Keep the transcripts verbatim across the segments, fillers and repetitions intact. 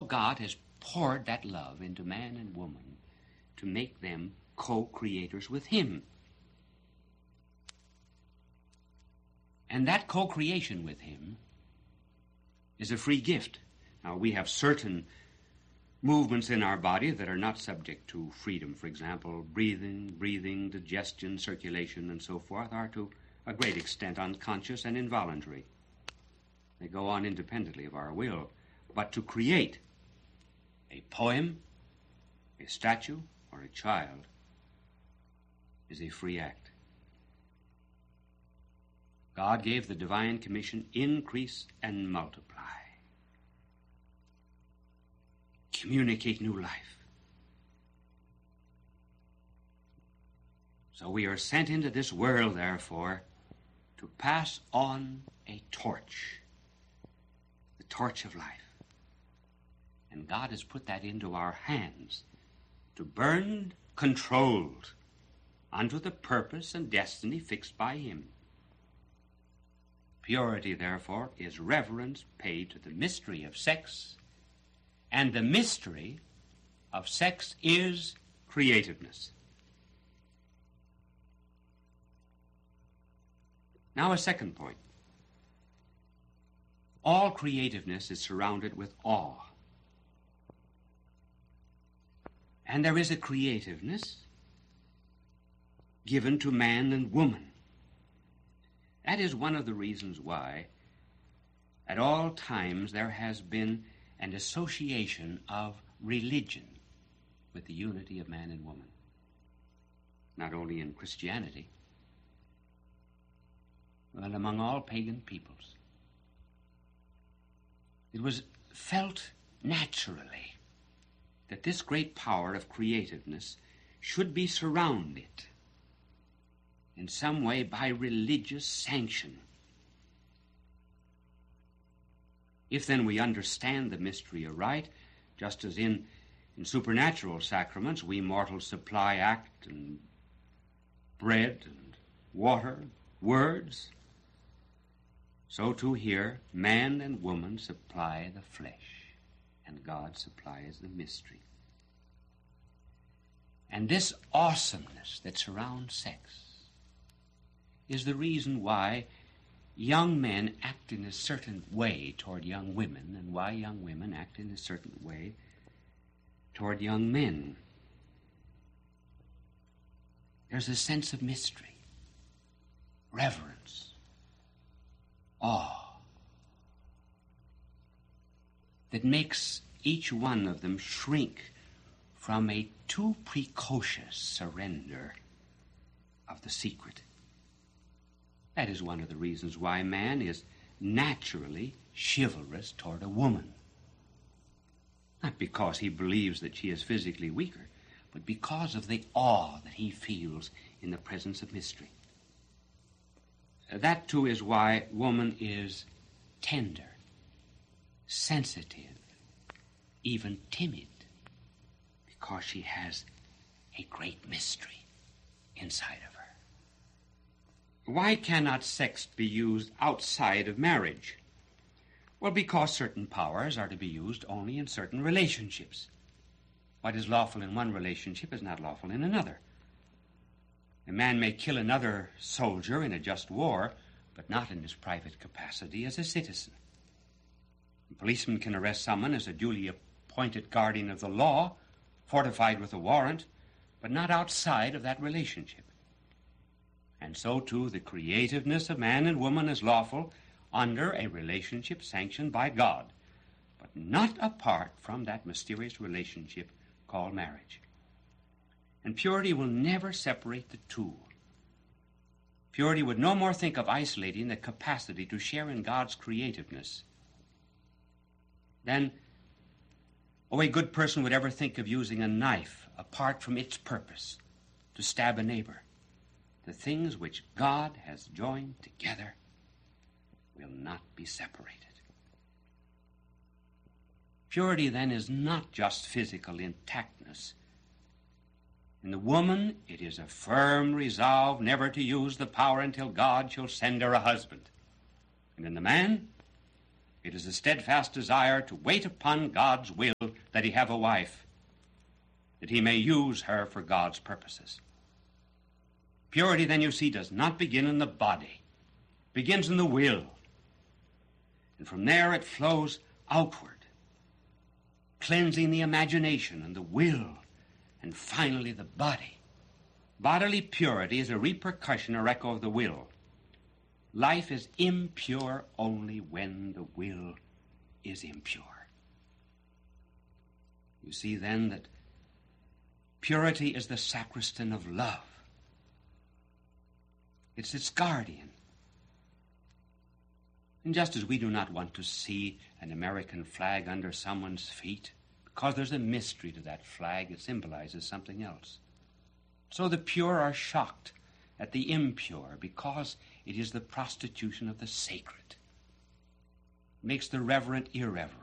God has poured that love into man and woman to make them co-creators with him. And that co-creation with him is a free gift. Now, we have certain movements in our body that are not subject to freedom. For example, breathing, breathing, digestion, circulation, and so forth are to a great extent unconscious and involuntary. They go on independently of our will. But to create a poem, a statue, or a child is a free act. God gave the divine commission, increase and multiply. Communicate new life. So we are sent into this world, therefore, to pass on a torch, the torch of life. And God has put that into our hands to burn controlled unto the purpose and destiny fixed by him. Purity, therefore, is reverence paid to the mystery of sex, and the mystery of sex is creativeness. Now, a second point. All creativeness is surrounded with awe. And there is a creativeness given to man and woman. That is one of the reasons why at all times there has been an association of religion with the unity of man and woman. Not only in Christianity, but among all pagan peoples. It was felt naturally that this great power of creativeness should be surrounded in some way by religious sanction. If then we understand the mystery aright, just as in, in supernatural sacraments we mortals supply act and bread and water, words, so too here man and woman supply the flesh, and God supplies the mystery. And this awesomeness that surrounds sex is the reason why young men act in a certain way toward young women, and why young women act in a certain way toward young men. There's a sense of mystery, reverence, awe, that makes each one of them shrink from a too precocious surrender of the secret. That is one of the reasons why man is naturally chivalrous toward a woman. Not because he believes that she is physically weaker, but because of the awe that he feels in the presence of mystery. That, too, is why woman is tender, sensitive, even timid, because she has a great mystery inside of her. Why cannot sex be used outside of marriage? Well, because certain powers are to be used only in certain relationships. What is lawful in one relationship is not lawful in another. A man may kill another soldier in a just war, but not in his private capacity as a citizen. A policeman can arrest someone as a duly appointed guardian of the law, fortified with a warrant, but not outside of that relationship. And so, too, the creativeness of man and woman is lawful under a relationship sanctioned by God, but not apart from that mysterious relationship called marriage. And purity will never separate the two. Purity would no more think of isolating the capacity to share in God's creativeness than, oh, a good person would ever think of using a knife apart from its purpose to stab a neighbor. The things which God has joined together will not be separated. Purity, then, is not just physical intactness. In the woman, it is a firm resolve never to use the power until God shall send her a husband. And in the man, it is a steadfast desire to wait upon God's will that he have a wife, that he may use her for God's purposes. Purity, then, you see, does not begin in the body. It begins in the will. And from there it flows outward, cleansing the imagination and the will, and finally the body. Bodily purity is a repercussion or echo of the will. Life is impure only when the will is impure. You see, then, that purity is the sacristan of love. It's its guardian. And just as we do not want to see an American flag under someone's feet, because there's a mystery to that flag, it symbolizes something else. So the pure are shocked at the impure because it is the prostitution of the sacred. It makes the reverent irreverent.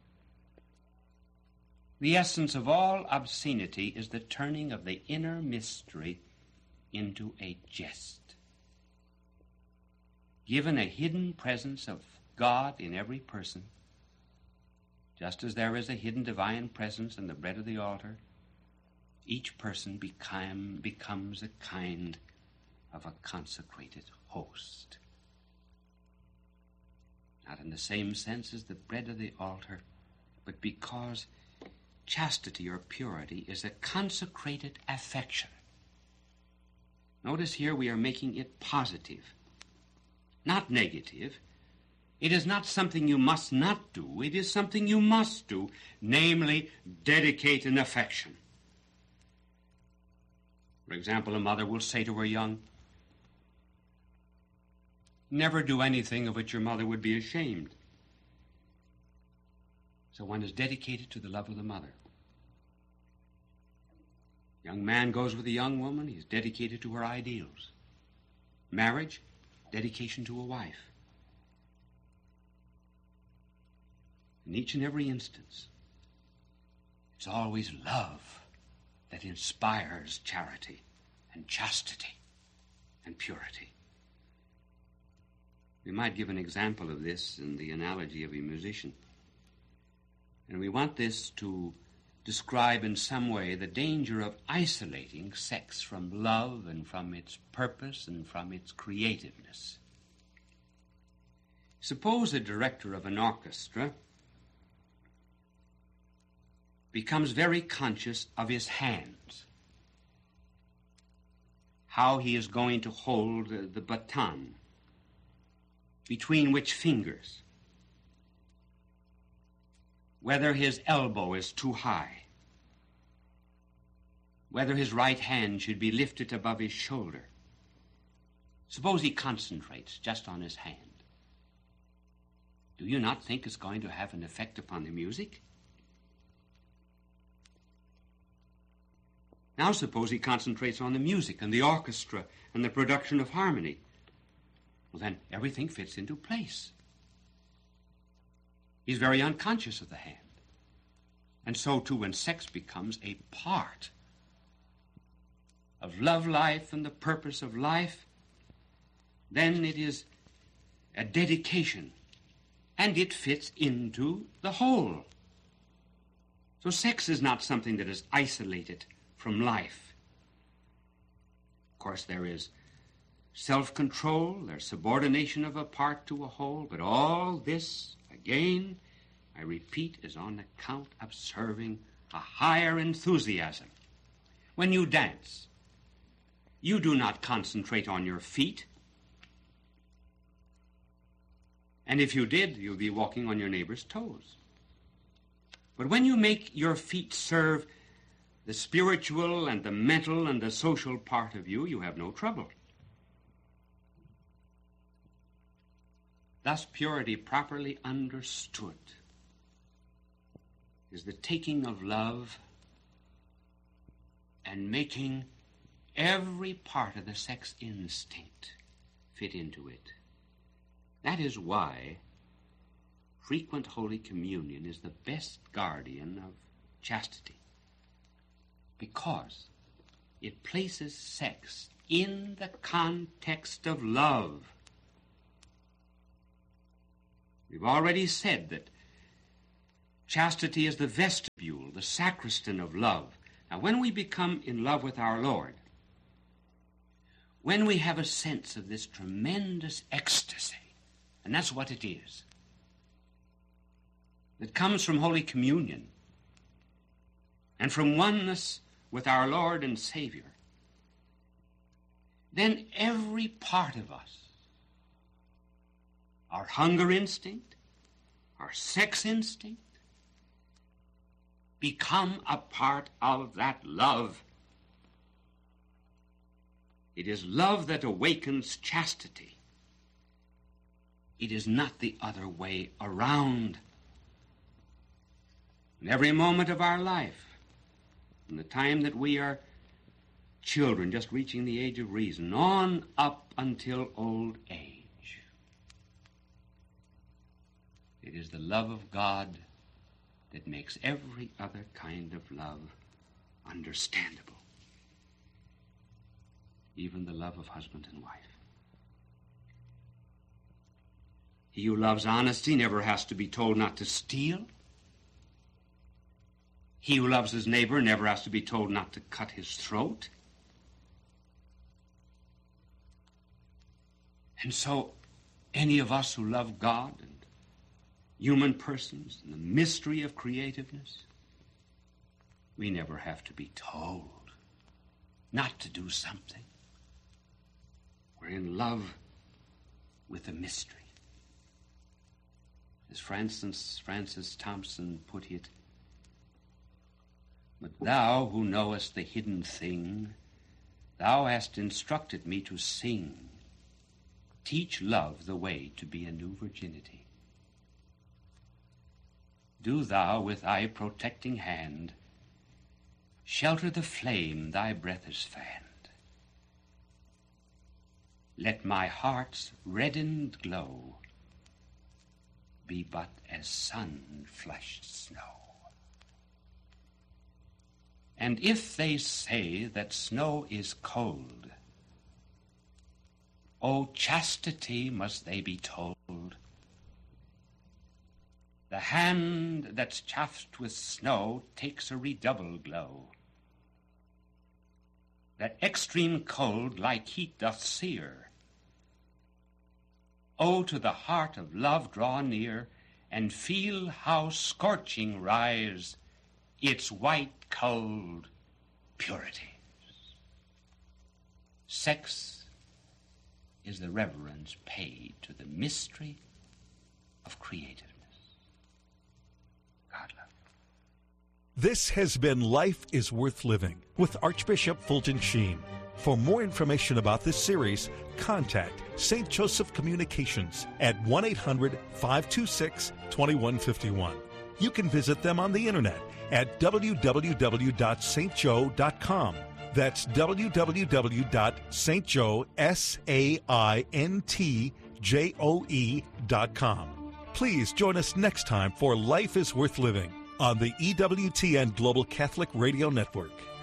The essence of all obscenity is the turning of the inner mystery into a jest. Given a hidden presence of God in every person, just as there is a hidden divine presence in the bread of the altar, each person become, becomes a kind of a consecrated host. Not in the same sense as the bread of the altar, but because chastity or purity is a consecrated affection. Notice here we are making it positive, not negative. It is not something you must not do. It is something you must do, namely, dedicate an affection. For example, a mother will say to her young, never do anything of which your mother would be ashamed. So one is dedicated to the love of the mother. Young man goes with a young woman, he's dedicated to her ideals. Marriage, dedication to a wife. In each and every instance, it's always love that inspires charity and chastity and purity. We might give an example of this in the analogy of a musician. And we want this to describe in some way the danger of isolating sex from love and from its purpose and from its creativeness. Suppose a director of an orchestra becomes very conscious of his hands, how he is going to hold the baton, between which fingers, whether his elbow is too high, whether his right hand should be lifted above his shoulder. Suppose he concentrates just on his hand. Do you not think it's going to have an effect upon the music? Now suppose he concentrates on the music and the orchestra and the production of harmony. Well, then everything fits into place. He's very unconscious of the hand. And so, too, when sex becomes a part of love life and the purpose of life, then it is a dedication, and it fits into the whole. So sex is not something that is isolated from life. Of course, there is self-control, there's subordination of a part to a whole, but all this, again, I repeat, is on account of serving a higher enthusiasm. When you dance, you do not concentrate on your feet. And if you did, you'd be walking on your neighbor's toes. But when you make your feet serve the spiritual and the mental and the social part of you, you have no trouble. Thus, purity properly understood is the taking of love and making every part of the sex instinct fit into it. That is why frequent Holy Communion is the best guardian of chastity, because it places sex in the context of love. We've already said that chastity is the vestibule the sacristan of love. Now, when we become in love with our Lord, when we have a sense of this tremendous ecstasy, and that's what it is, that comes from Holy Communion and from oneness with our Lord and Savior, then every part of us, our hunger instinct, our sex instinct, become a part of that love. It is love that awakens chastity. It is not the other way around. In every moment of our life, from the time that we are children just reaching the age of reason, on up until old age, it is the love of God that makes every other kind of love understandable, even the love of husband and wife. He who loves honesty never has to be told not to steal. He who loves his neighbor never has to be told not to cut his throat. And so, any of us who love God and human persons and the mystery of creativeness, we never have to be told not to do something. We're in love with the mystery. As Francis, Francis Thompson put it, "But thou who knowest the hidden thing, thou hast instructed me to sing. Teach love the way to be a new virginity. Do thou with thy protecting hand shelter the flame thy breath has fanned. Let my heart's reddened glow be but as sun-flushed snow. And if they say that snow is cold, O chastity must they be told. The hand that's chafed with snow takes a redoubled glow. That extreme cold like heat doth sear. O to the heart of love draw near, and feel how scorching rise its white cold purities. Sex is the reverence paid to the mystery of creativeness. God love. This has been Life is Worth Living with Archbishop Fulton Sheen. For more information about this series, contact Saint Joseph Communications at one eight hundred, five two six, two one five one. You can visit them on the internet at w w w dot st joe dot com. That's w w w dot st joe dot com. Please join us next time for Life is Worth Living on the E W T N Global Catholic Radio Network.